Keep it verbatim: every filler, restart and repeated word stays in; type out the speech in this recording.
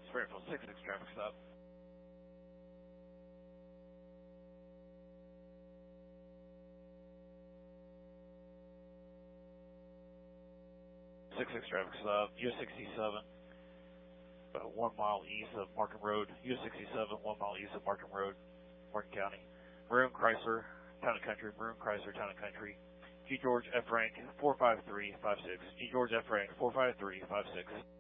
Springfield six six traffic stop. six six traffic stop, U S sixty-seven, about one mile east of Markham Road. U S sixty-seven, one mile east of Markham Road, Martin County. Maroon Chrysler, Town and Country, Maroon Chrysler, Town and Country. G. George F. Rank, four five three five six. G. George F. Rank, four five three five six.